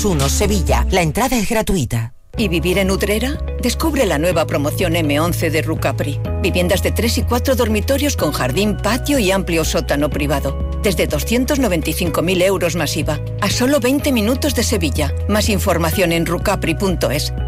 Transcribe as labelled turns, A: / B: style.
A: 1 Sevilla. La entrada es gratuita.
B: ¿Y vivir en Utrera? Descubre la nueva promoción M11 de Rucapri. Viviendas de 3 y 4 dormitorios con jardín, patio y amplio sótano privado. Desde 295.000 euros más IVA. A solo 20 minutos de Sevilla. Más información en rucapri.es.